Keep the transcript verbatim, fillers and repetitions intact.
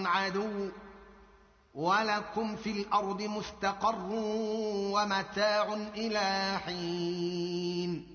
عدو ولكم في الارض مستقر ومتاع الى حين